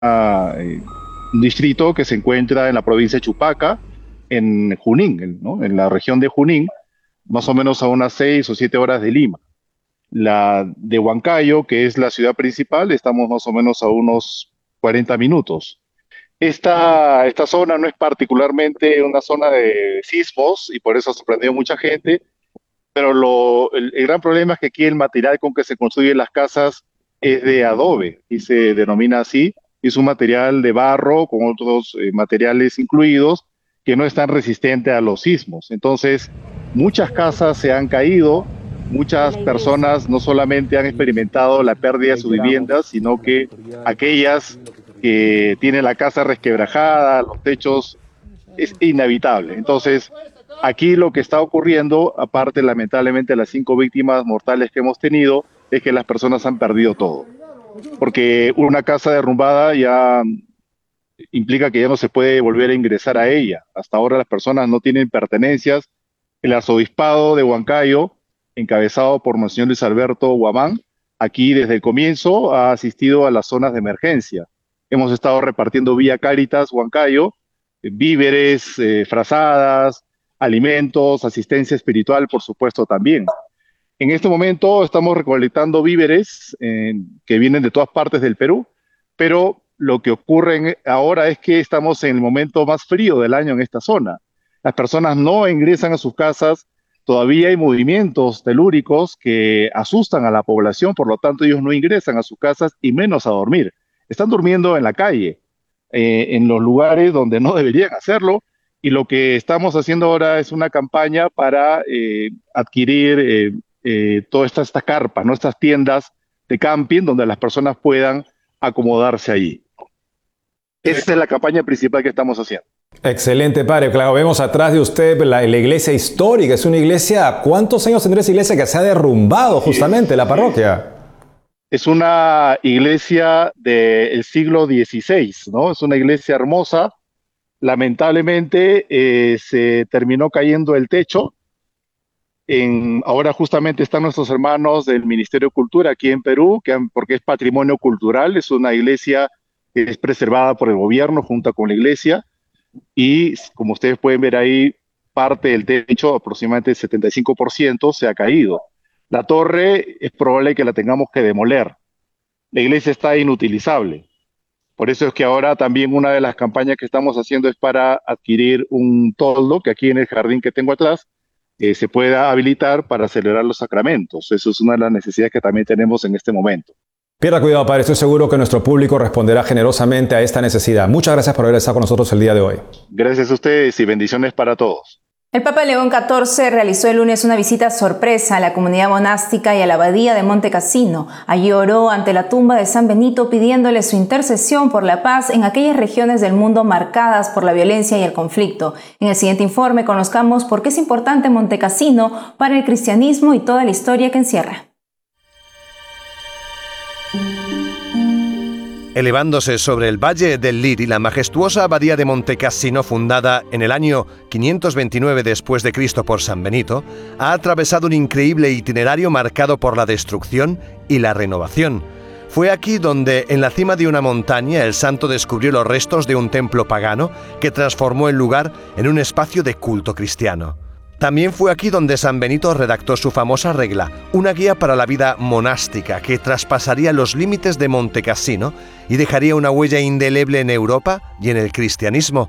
un distrito que se encuentra en la provincia de Chupaca, en Junín, ¿no? En la región de Junín, más o menos a unas 6 o 7 horas de Lima. La de Huancayo, que es la ciudad principal, estamos más o menos a unos 40 minutos. Esta zona no es particularmente una zona de sismos y por eso ha sorprendido a mucha gente, pero el gran problema es que aquí el material con que se construyen las casas es de adobe y se denomina así. Es un material de barro con otros materiales incluidos que no es tan resistente a los sismos. Entonces, muchas casas se han caído, muchas personas no solamente han experimentado la pérdida de sus viviendas, sino que aquellas que tienen la casa resquebrajada, los techos, es inevitable. Entonces, aquí lo que está ocurriendo, aparte lamentablemente de las 5 víctimas mortales que hemos tenido, es que las personas han perdido todo. Porque una casa derrumbada ya implica que ya no se puede volver a ingresar a ella. Hasta ahora las personas no tienen pertenencias. El arzobispado de Huancayo, encabezado por Monseñor Luis Alberto Guamán, aquí desde el comienzo ha asistido a las zonas de emergencia. Hemos estado repartiendo vía Cáritas Huancayo, víveres, frazadas, alimentos, asistencia espiritual, por supuesto, también. En este momento estamos recolectando víveres que vienen de todas partes del Perú, pero lo que ocurre ahora es que estamos en el momento más frío del año en esta zona. Las personas no ingresan a sus casas, todavía hay movimientos telúricos que asustan a la población, por lo tanto ellos no ingresan a sus casas y menos a dormir. Están durmiendo en la calle, en los lugares donde no deberían hacerlo, y lo que estamos haciendo ahora es una campaña para adquirir todas estas carpas, ¿no? Estas tiendas de camping donde las personas puedan acomodarse allí. Esa es la campaña principal que estamos haciendo. Excelente, padre. Claro, vemos atrás de usted la iglesia histórica. Es una iglesia, ¿cuántos años tendrá esa iglesia que se ha derrumbado justamente, la parroquia? Es una iglesia del siglo XVI, ¿no? Es una iglesia hermosa. Lamentablemente se terminó cayendo el techo. Ahora justamente están nuestros hermanos del Ministerio de Cultura aquí en Perú, porque es patrimonio cultural, es una iglesia que es preservada por el gobierno junto con la iglesia, y como ustedes pueden ver ahí, parte del techo, aproximadamente el 75%, se ha caído. La torre es probable que la tengamos que demoler. La iglesia está inutilizable. Por eso es que ahora también una de las campañas que estamos haciendo es para adquirir un toldo, que aquí en el jardín que tengo atrás, se pueda habilitar para celebrar los sacramentos. Eso es una de las necesidades que también tenemos en este momento. Pierda cuidado, padre. Estoy seguro que nuestro público responderá generosamente a esta necesidad. Muchas gracias por haber estado con nosotros el día de hoy. Gracias a ustedes y bendiciones para todos. El Papa León XIV realizó el lunes una visita sorpresa a la comunidad monástica y a la abadía de Monte Cassino. Allí oró ante la tumba de San Benito pidiéndole su intercesión por la paz en aquellas regiones del mundo marcadas por la violencia y el conflicto. En el siguiente informe conozcamos por qué es importante Monte Cassino para el cristianismo y toda la historia que encierra. Elevándose sobre el Valle del Liri, la majestuosa abadía de Monte Cassino, fundada en el año 529 después de Cristo por San Benito, ha atravesado un increíble itinerario marcado por la destrucción y la renovación. Fue aquí donde, en la cima de una montaña, el santo descubrió los restos de un templo pagano que transformó el lugar en un espacio de culto cristiano. También fue aquí donde San Benito redactó su famosa regla, una guía para la vida monástica que traspasaría los límites de Monte Cassino y dejaría una huella indeleble en Europa y en el cristianismo.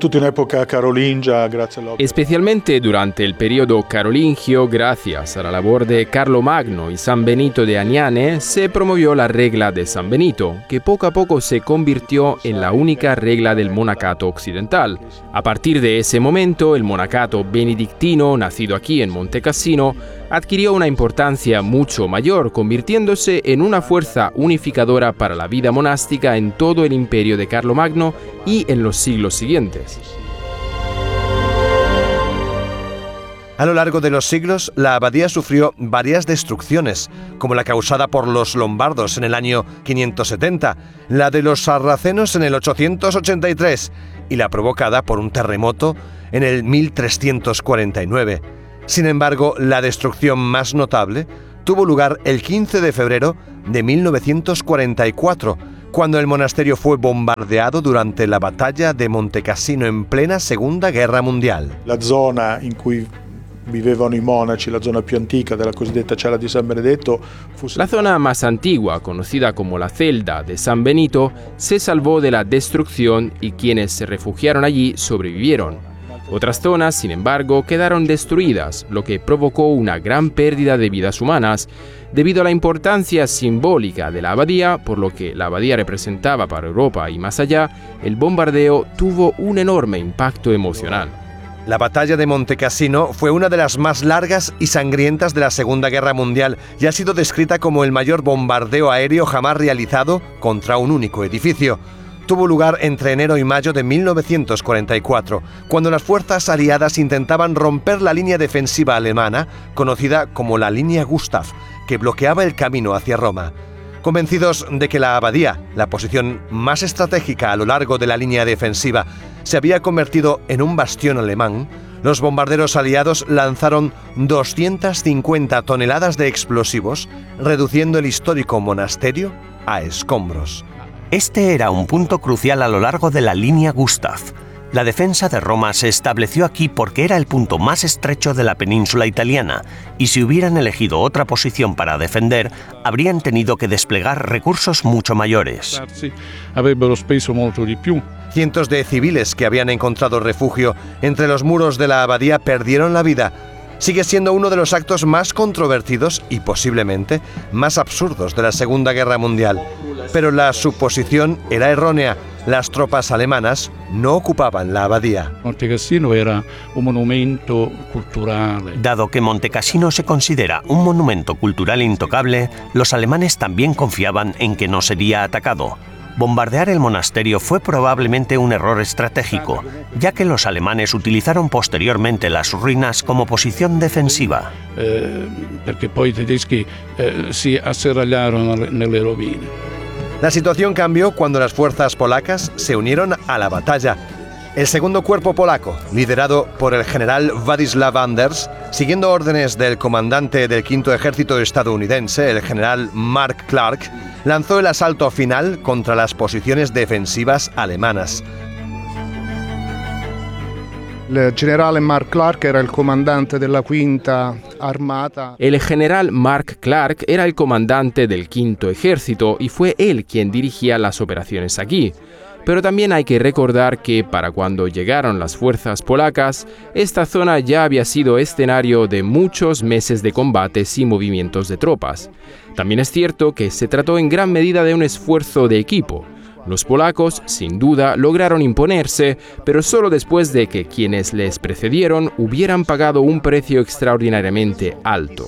Especialmente durante el periodo carolingio, gracias a la labor de Carlo Magno y San Benito de Aniane, se promovió la regla de San Benito, que poco a poco se convirtió en la única regla del monacato occidental. A partir de ese momento, el monacato benedictino, nacido aquí en Monte Cassino, adquirió una importancia mucho mayor, convirtiéndose en una fuerza unificadora para la vida monástica en todo el imperio de Carlomagno y en los siglos siguientes. A lo largo de los siglos, la abadía sufrió varias destrucciones, como la causada por los lombardos en el año 570, la de los sarracenos en el 883 y la provocada por un terremoto en el 1349. Sin embargo, la destrucción más notable tuvo lugar el 15 de febrero de 1944, cuando el monasterio fue bombardeado durante la batalla de Montecassino en plena Segunda Guerra Mundial. La zona in cui vivevano i monaci, la zona più antica della cosiddetta cella di San Benedetto, La zona más antigua, conocida como la celda de San Benito, se salvó de la destrucción y quienes se refugiaron allí sobrevivieron. Otras zonas, sin embargo, quedaron destruidas, lo que provocó una gran pérdida de vidas humanas, debido a la importancia simbólica de la abadía, por lo que la abadía representaba para Europa y más allá. El bombardeo tuvo un enorme impacto emocional. La batalla de Montecassino fue una de las más largas y sangrientas de la Segunda Guerra Mundial y ha sido descrita como el mayor bombardeo aéreo jamás realizado contra un único edificio. Tuvo lugar entre enero y mayo de 1944, cuando las fuerzas aliadas intentaban romper la línea defensiva alemana, conocida como la línea Gustav, que bloqueaba el camino hacia Roma. Convencidos de que la abadía, la posición más estratégica a lo largo de la línea defensiva, se había convertido en un bastión alemán, los bombarderos aliados lanzaron 250 toneladas de explosivos, reduciendo el histórico monasterio a escombros. Este era un punto crucial a lo largo de la línea Gustav. La defensa de Roma se estableció aquí porque era el punto más estrecho de la península italiana, y si hubieran elegido otra posición para defender, habrían tenido que desplegar recursos mucho mayores. Cientos de civiles que habían encontrado refugio entre los muros de la abadía perdieron la vida. Sigue siendo uno de los actos más controvertidos y posiblemente más absurdos de la Segunda Guerra Mundial. Pero la suposición era errónea. Las tropas alemanas no ocupaban la abadía. Montecassino era un monumento cultural. Dado que Montecassino se considera un monumento cultural intocable, los alemanes también confiaban en que no sería atacado. Bombardear el monasterio fue probablemente un error estratégico, ya que los alemanes utilizaron posteriormente las ruinas como posición defensiva. Perché poi i tedeschi si asserragliarono nelle rovine. La situación cambió cuando las fuerzas polacas se unieron a la batalla. El segundo cuerpo polaco, liderado por el general Władysław Anders, siguiendo órdenes del comandante del Quinto Ejército estadounidense, el general Mark Clark, lanzó el asalto final contra las posiciones defensivas alemanas. El general Mark Clark era el comandante de la Quinta Armata. El general Mark Clark era el comandante del Quinto Ejército y fue él quien dirigía las operaciones aquí. Pero también hay que recordar que para cuando llegaron las fuerzas polacas, esta zona ya había sido escenario de muchos meses de combates y movimientos de tropas. También es cierto que se trató en gran medida de un esfuerzo de equipo. Los polacos, sin duda, lograron imponerse, pero solo después de que quienes les precedieron hubieran pagado un precio extraordinariamente alto.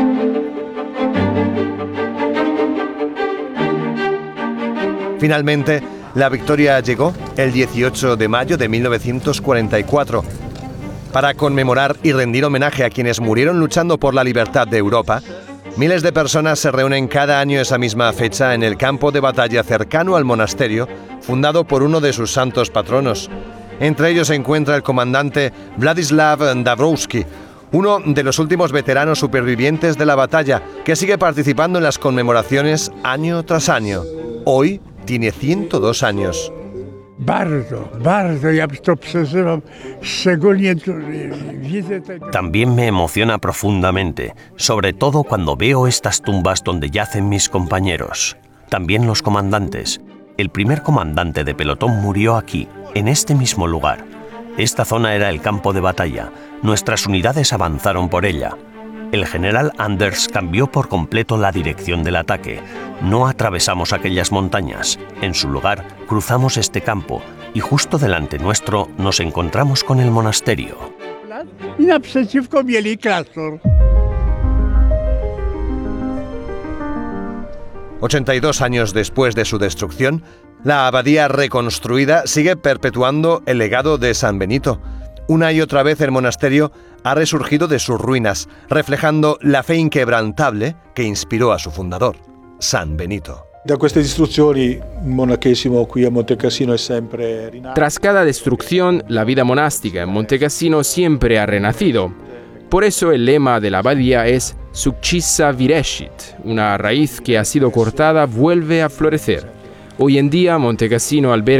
Finalmente, la victoria llegó el 18 de mayo de 1944. Para conmemorar y rendir homenaje a quienes murieron luchando por la libertad de Europa, miles de personas se reúnen cada año esa misma fecha en el campo de batalla cercano al monasterio, fundado por uno de sus santos patronos. Entre ellos se encuentra el comandante Władysław Dąbrowski, uno de los últimos veteranos supervivientes de la batalla, que sigue participando en las conmemoraciones año tras año. Hoy tiene 102 años. También me emociona profundamente, sobre todo cuando veo estas tumbas donde yacen mis compañeros, también los comandantes. El primer comandante de pelotón murió aquí, en este mismo lugar. Esta zona era el campo de batalla. Nuestras unidades avanzaron por ella. El general Anders cambió por completo la dirección del ataque. No atravesamos aquellas montañas. En su lugar, cruzamos este campo y justo delante nuestro nos encontramos con el monasterio. 82 años después de su destrucción, la abadía reconstruida sigue perpetuando el legado de San Benito. Una y otra vez el monasterio ha resurgido de sus ruinas, reflejando la fe inquebrantable que inspiró a su fundador, San Benito. Da queste distruzioni, il monachesimo qui a Montecassino è sempre rinato. Tras cada destrucción, la vida monástica en Montecassino siempre ha renacido. Por eso el lema de la abadía es Succissa virescit, una raíz que ha sido cortada vuelve a florecer. Hoy en día Monte Cassino alberga